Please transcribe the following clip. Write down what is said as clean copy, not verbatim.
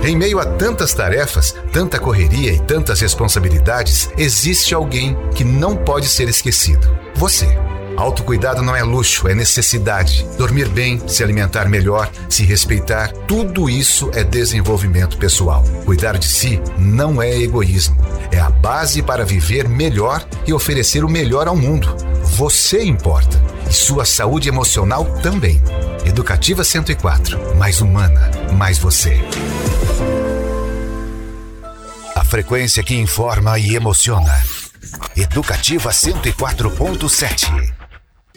Em meio a tantas tarefas, tanta correria e tantas responsabilidades, existe alguém que não pode ser esquecido: você. Autocuidado não é luxo, é necessidade. Dormir bem, se alimentar melhor, se respeitar, tudo isso é desenvolvimento pessoal. Cuidar de si não é egoísmo. É a base para viver melhor e oferecer o melhor ao mundo. Você importa. E sua saúde emocional também. Educativa 104. Mais humana, mais você. A frequência que informa e emociona. Educativa 104.7.